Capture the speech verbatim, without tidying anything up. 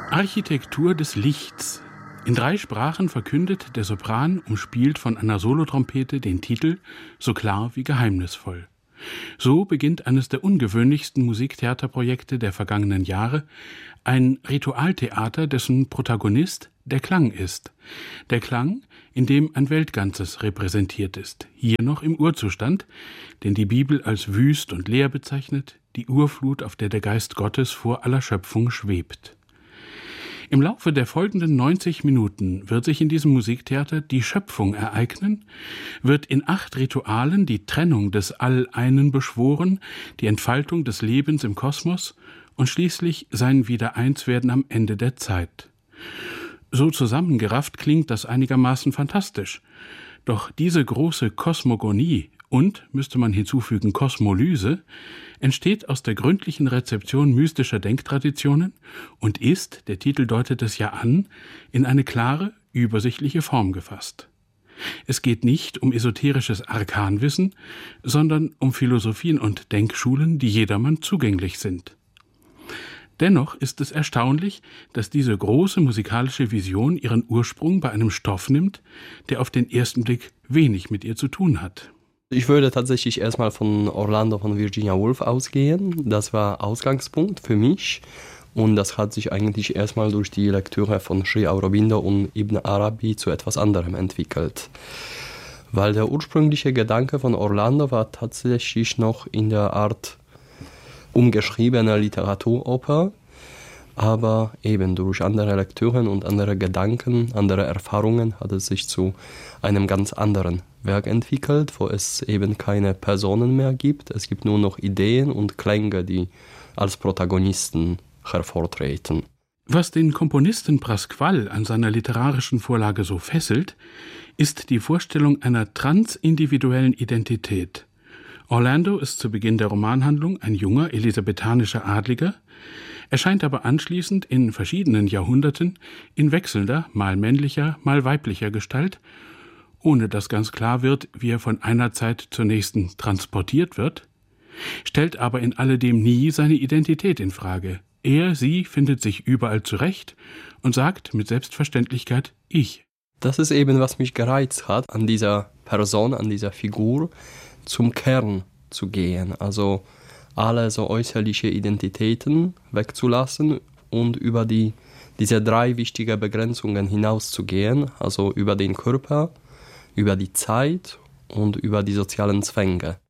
Architektur des Lichts. In drei Sprachen verkündet der Sopran, umspielt von einer Solotrompete, den Titel So klar wie geheimnisvoll. So beginnt eines der ungewöhnlichsten Musiktheaterprojekte der vergangenen Jahre, ein Ritualtheater, dessen Protagonist der Klang ist. Der Klang, in dem ein Weltganzes repräsentiert ist, hier noch im Urzustand, den die Bibel als wüst und leer bezeichnet, die Urflut, auf der der Geist Gottes vor aller Schöpfung schwebt. Im Laufe der folgenden neunzig Minuten wird sich in diesem Musiktheater die Schöpfung ereignen, wird in acht Ritualen die Trennung des All-Einen beschworen, die Entfaltung des Lebens im Kosmos und schließlich sein Wiedereinswerden am Ende der Zeit. So zusammengerafft klingt das einigermaßen fantastisch. Doch diese große Kosmogonie und, müsste man hinzufügen, Kosmolyse, entsteht aus der gründlichen Rezeption mystischer Denktraditionen und ist, der Titel deutet es ja an, in eine klare, übersichtliche Form gefasst. Es geht nicht um esoterisches Arkanwissen, sondern um Philosophien und Denkschulen, die jedermann zugänglich sind. Dennoch ist es erstaunlich, dass diese große musikalische Vision ihren Ursprung bei einem Stoff nimmt, der auf den ersten Blick wenig mit ihr zu tun hat. Ich würde tatsächlich erstmal von Orlando von Virginia Woolf ausgehen. Das war Ausgangspunkt für mich und das hat sich eigentlich erstmal durch die Lektüre von Sri Aurobindo und Ibn Arabi zu etwas anderem entwickelt. Weil der ursprüngliche Gedanke von Orlando war tatsächlich noch in der Art umgeschriebene Literaturoper, aber eben durch andere Lektüren und andere Gedanken, andere Erfahrungen hat es sich zu einem ganz anderen Werk entwickelt, wo es eben keine Personen mehr gibt. Es gibt nur noch Ideen und Klänge, die als Protagonisten hervortreten. Was den Komponisten Pasquale an seiner literarischen Vorlage so fesselt, ist die Vorstellung einer transindividuellen Identität. Orlando ist zu Beginn der Romanhandlung ein junger elisabethanischer Adliger, erscheint aber anschließend in verschiedenen Jahrhunderten in wechselnder, mal männlicher, mal weiblicher Gestalt, ohne dass ganz klar wird, wie er von einer Zeit zur nächsten transportiert wird, stellt aber in alledem nie seine Identität in Frage. Er, sie findet sich überall zurecht und sagt mit Selbstverständlichkeit Ich. Das ist eben, was mich gereizt hat, an dieser Person, an dieser Figur, zum Kern zu gehen. Also alle so äußerliche Identitäten wegzulassen und über die, diese drei wichtigen Begrenzungen hinauszugehen, also über den Körper, über die Zeit und über die sozialen Zwänge.